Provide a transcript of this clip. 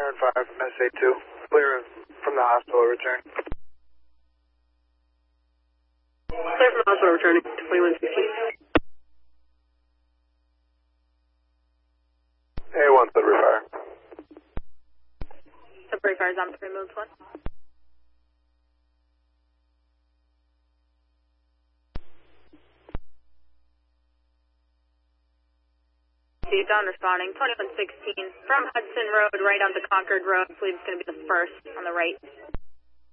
Turn 5 from SA2. Clear from the hospital, return. Clear from the hospital, returning to 2116. A1, Sudbury Fire. Sudbury Fire is on 3 moves 1. Down responding, 2116 from Hudson Road right onto Concord Road. I believe it's going to be the first on the right.